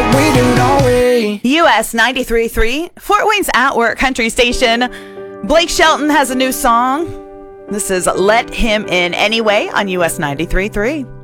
We do, don't we? US 93.3, Fort Wayne's Outwork Country Station. Blake Shelton has a new song. This is Let Him In Anyway on US 93.3.